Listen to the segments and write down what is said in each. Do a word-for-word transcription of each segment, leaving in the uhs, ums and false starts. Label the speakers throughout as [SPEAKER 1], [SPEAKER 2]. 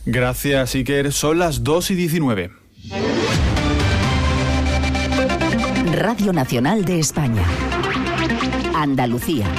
[SPEAKER 1] Gracias, Iker. Son las dos y diecinueve.
[SPEAKER 2] Radio Nacional de España. Andalucía.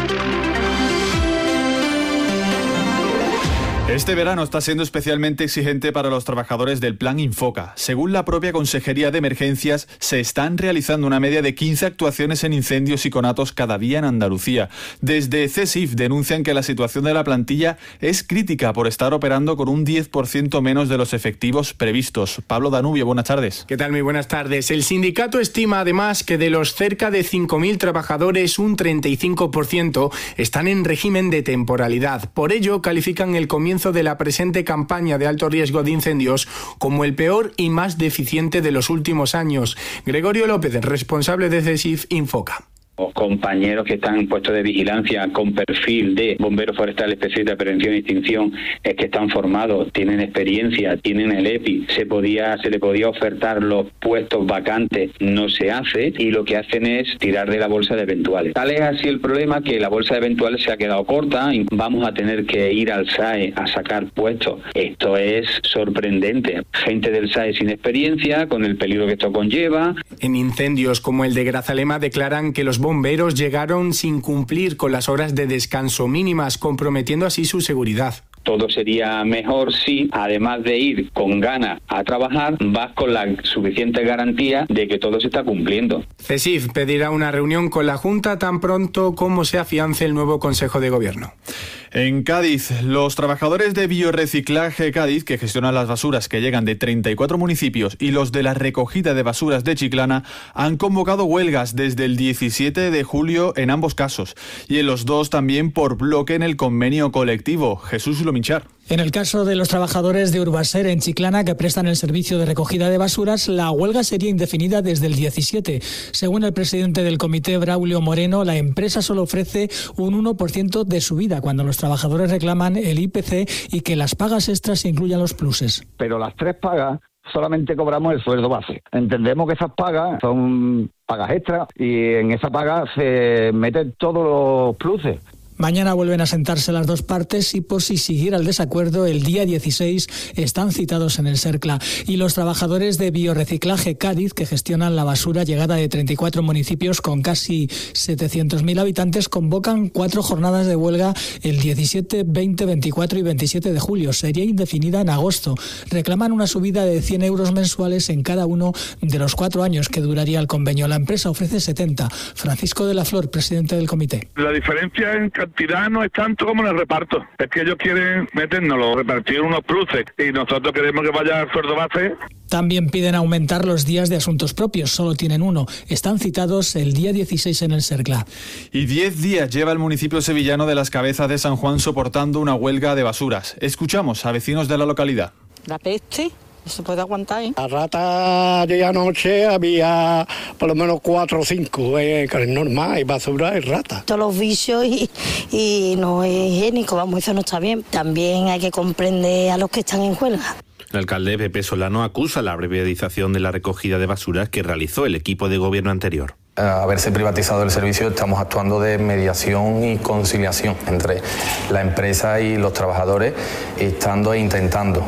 [SPEAKER 1] Este verano está siendo especialmente exigente para los trabajadores del Plan Infoca. Según la propia Consejería de Emergencias, se están realizando una media de quince actuaciones en incendios y conatos cada día en Andalucía. Desde CESIF denuncian que la situación de la plantilla es crítica por estar operando con un diez por ciento menos de los efectivos previstos. Pablo Danubio, buenas tardes.
[SPEAKER 3] ¿Qué tal? Muy buenas tardes. El sindicato estima además que de los cerca de cinco mil trabajadores, un treinta y cinco por ciento están en régimen de temporalidad. Por ello, califican el comienzo de la presente campaña de alto riesgo de incendios como el peor y más deficiente de los últimos años. Gregorio López, responsable de CESIF Infoca.
[SPEAKER 4] Los compañeros que están en puestos de vigilancia con perfil de bomberos forestales especialistas de prevención y extinción, es que están formados, tienen experiencia, tienen el E P I, se podía, se le podía ofertar los puestos vacantes, no se hace, y lo que hacen es tirar de la bolsa de eventuales. Tal es así el problema que la bolsa de eventuales se ha quedado corta y vamos a tener que ir al S A E a sacar puestos. Esto es sorprendente. Gente del S A E sin experiencia, con el peligro que esto conlleva.
[SPEAKER 3] En incendios como el de Grazalema declaran que los bomberos llegaron sin cumplir con las horas de descanso mínimas, comprometiendo así su seguridad.
[SPEAKER 4] Todo sería mejor si, además de ir con ganas a trabajar, vas con la suficiente garantía de que todo se está cumpliendo.
[SPEAKER 3] CESIF pedirá una reunión con la Junta tan pronto como se afiance el nuevo Consejo de Gobierno.
[SPEAKER 1] En Cádiz, los trabajadores de Bioreciclaje Cádiz, que gestionan las basuras que llegan de treinta y cuatro municipios, y los de la recogida de basuras de Chiclana, han convocado huelgas desde el diecisiete de julio en ambos casos, y en los dos también por bloque en el convenio colectivo. Jesús Lominchar.
[SPEAKER 5] En el caso de los trabajadores de Urbaser en Chiclana que prestan el servicio de recogida de basuras, la huelga sería indefinida desde el diecisiete. Según el presidente del comité, Braulio Moreno, la empresa solo ofrece un uno por ciento de subida cuando los trabajadores reclaman el I P C y que las pagas extras incluyan los pluses.
[SPEAKER 6] Pero las tres pagas solamente cobramos el sueldo base. Entendemos que esas pagas son pagas extras y en esa paga se meten todos los pluses.
[SPEAKER 5] Mañana vuelven a sentarse las dos partes y por si siguiera el desacuerdo, el día dieciséis están citados en el Cercla. Y los trabajadores de Bioreciclaje Cádiz, que gestionan la basura llegada de treinta y cuatro municipios con casi setecientos mil habitantes, convocan cuatro jornadas de huelga el diecisiete, veinte, veinticuatro y veintisiete de julio. Sería indefinida en agosto. Reclaman una subida de cien euros mensuales en cada uno de los cuatro años que duraría el convenio. La empresa ofrece setenta. Francisco de la Flor, presidente del comité.
[SPEAKER 7] La diferencia en cantidad no es tanto como en el reparto. Es que ellos quieren metérnoslo, repartir unos pluses y nosotros queremos que vaya al sueldo base.
[SPEAKER 5] También piden aumentar los días de asuntos propios, solo tienen uno. Están citados el día dieciséis en el Cercla.
[SPEAKER 1] Y diez días lleva el municipio sevillano de Las Cabezas de San Juan soportando una huelga de basuras. Escuchamos a vecinos de la localidad.
[SPEAKER 8] La peste. Se puede aguantar, ¿eh?
[SPEAKER 9] La rata de anoche había por lo menos cuatro o cinco, eh, que es normal, hay basura y rata.
[SPEAKER 8] Todos los vicios y, y no es higiénico, vamos, eso no está bien. También hay que comprender a los que están en huelga.
[SPEAKER 10] El alcalde Pepe Solano acusa la abreviadización de la recogida de basuras que realizó el equipo de gobierno anterior.
[SPEAKER 11] Al haberse privatizado el servicio, estamos actuando de mediación y conciliación entre la empresa y los trabajadores, estando e intentando.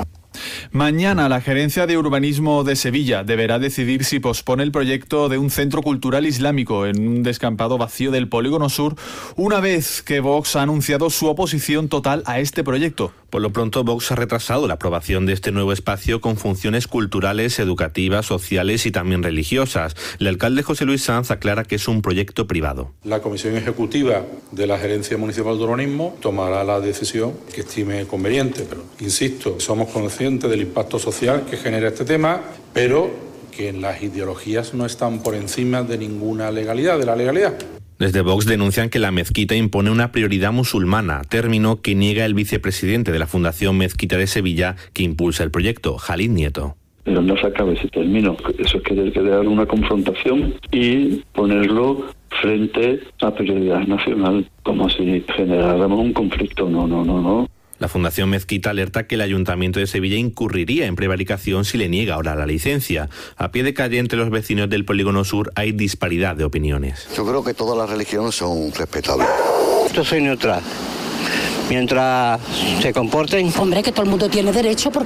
[SPEAKER 1] Mañana la Gerencia de Urbanismo de Sevilla deberá decidir si pospone el proyecto de un centro cultural islámico en un descampado vacío del Polígono Sur, una vez que Vox ha anunciado su oposición total a este proyecto.
[SPEAKER 10] Por lo pronto, Vox ha retrasado la aprobación de este nuevo espacio con funciones culturales, educativas, sociales y también religiosas. El alcalde José Luis Sanz aclara que es un proyecto privado.
[SPEAKER 12] La Comisión Ejecutiva de la Gerencia Municipal de Urbanismo tomará la decisión que estime conveniente, pero insisto, somos conscientes del impacto social que genera este tema, pero que las ideologías no están por encima de ninguna legalidad, de la legalidad.
[SPEAKER 10] Desde Vox denuncian que la mezquita impone una prioridad musulmana, término que niega el vicepresidente de la Fundación Mezquita de Sevilla que impulsa el proyecto, Jalid Nieto.
[SPEAKER 13] Pero no se acabe ese término. Eso es que hay que dar una confrontación y ponerlo frente a prioridad nacional, como si generáramos un conflicto. No, no, no, no.
[SPEAKER 10] La Fundación Mezquita alerta que el Ayuntamiento de Sevilla incurriría en prevaricación si le niega ahora la licencia. A pie de calle entre los vecinos del Polígono Sur hay disparidad de opiniones.
[SPEAKER 14] Yo creo que todas las religiones son respetables.
[SPEAKER 15] Yo soy neutral. Mientras se comporten...
[SPEAKER 16] Hombre, que todo el mundo tiene derecho porque